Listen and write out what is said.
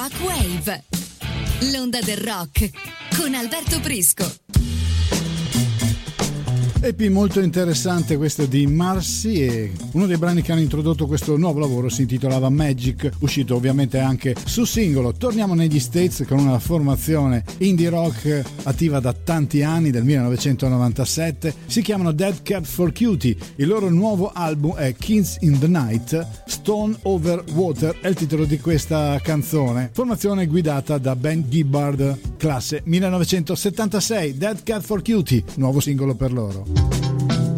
Rock Wave, l'onda del rock con Alberto Prisco. EP molto interessante questo di Marcy, e uno dei brani che hanno introdotto questo nuovo lavoro si intitolava Magic, uscito ovviamente anche su singolo. Torniamo negli States con una formazione indie rock attiva da tanti anni, del 1997. Si chiamano Dead Cat for Cutie. Il loro nuovo album è Kids in the Night, Stone Over Water è il titolo di questa canzone. Formazione guidata da Ben Gibbard, classe 1976. Dead Cat for Cutie, nuovo singolo per loro.